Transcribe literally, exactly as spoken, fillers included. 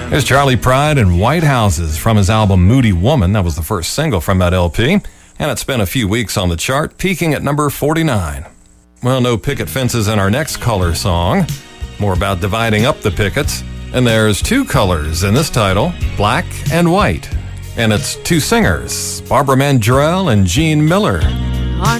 There's Charlie Pride and White Houses from his album Moody Woman. That was the first single from that L P, and it spent a few weeks on the chart, peaking at number forty-nine. Well, no picket fences in our next color song. More about dividing up the pickets. And there's two colors in this title, black and white. And it's two singers, Barbara Mandrell and Gene Miller.